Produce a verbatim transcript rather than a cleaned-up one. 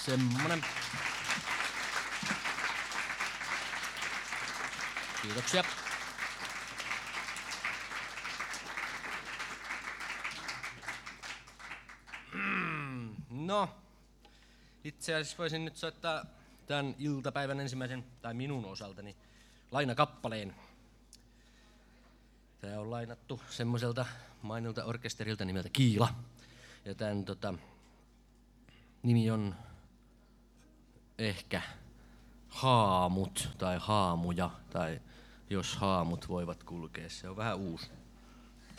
semmonen. Kiitoksia. No, itse asiassa voisin nyt soittaa tämän iltapäivän ensimmäisen, tai minun osaltani, lainakappaleen. Tää on lainattu semmoiselta mainilta orkesterilta nimeltä Kiila. Ja tän tota, nimi on ehkä Haamut tai Haamuja, tai jos haamut voivat kulkea. Se on vähän uusi.